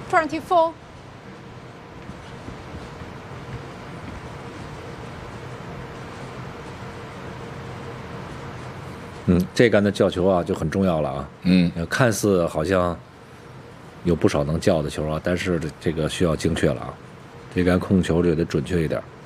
24. 这杆的叫球啊就很重要了啊。看似好像有不少能叫的球啊，但是这个需要精确了啊，这杆控球就得准确一点。